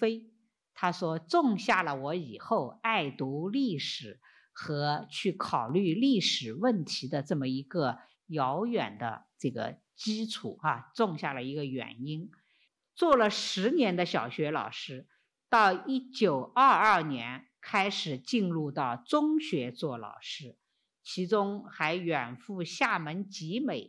非。他说种下了我以后爱读历史和去考虑历史问题的这么一个遥远的这个基础种下了一个原因。做了10年的小学老师，到1922年开始进入到中学做老师，其中还远赴厦门集美